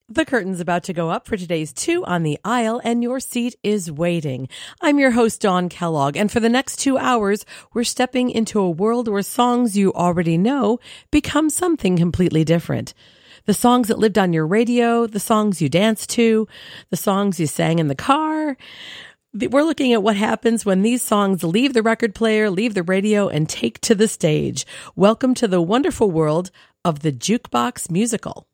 The curtain's about to go up for today's Two on the Aisle, and your seat is waiting. I'm your host, Dawn Kellogg, and for the next 2 hours, we're stepping into a world where songs you already know become something completely different. The songs that lived on your radio, the songs you danced to, the songs you sang in the car. We're looking at what happens when these songs leave the record player, leave the radio, and take to the stage. Welcome to the wonderful world of the Jukebox Musical.